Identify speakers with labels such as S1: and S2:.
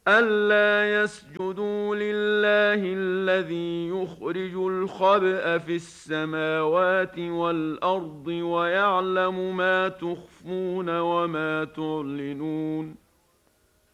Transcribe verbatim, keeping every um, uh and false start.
S1: أَلَّا يَسْجُدُوا لِلَّهِ الَّذِي يُخْرِجُ الْخَبْءَ فِي السَّمَاوَاتِ وَالْأَرْضِ وَيَعْلَمُ مَا تُخْفُونَ وَمَا تُعْلِنُونَ